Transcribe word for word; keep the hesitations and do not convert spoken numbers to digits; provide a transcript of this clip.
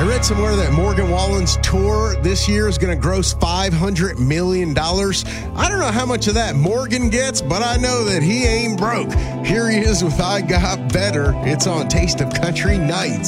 read somewhere that Morgan Wallen's tour this year is going to gross five hundred million dollars. I don't know how much of that Morgan gets, but I know that he ain't broke. Here he is with I Got Better. It's on Taste of Country Nights.